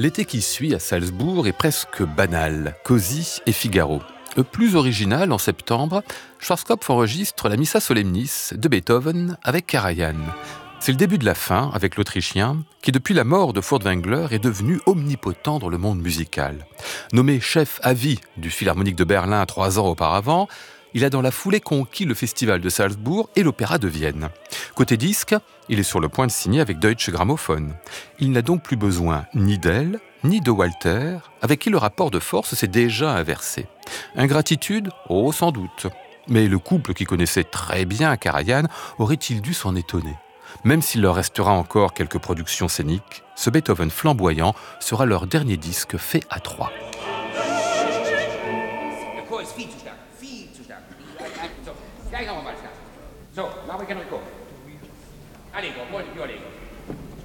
L'été qui suit à Salzbourg est presque banal, cosy et Figaro. Plus original, en septembre, Schwarzkopf enregistre la Missa Solemnis de Beethoven avec Karajan. C'est le début de la fin avec l'Autrichien, qui depuis la mort de Furtwängler est devenu omnipotent dans le monde musical. Nommé chef à vie du Philharmonique de Berlin 3 ans auparavant, il a dans la foulée conquis le Festival de Salzbourg et l'Opéra de Vienne. Côté disque, il est sur le point de signer avec Deutsche Grammophon. Il n'a donc plus besoin ni d'elle, ni de Walter, avec qui le rapport de force s'est déjà inversé. Ingratitude ? Oh, sans doute. Mais le couple qui connaissait très bien Karajan aurait-il dû s'en étonner ? Même s'il leur restera encore quelques productions scéniques, ce Beethoven flamboyant sera leur dernier disque fait à trois. So, now we can record. Allegro, molto più allegro.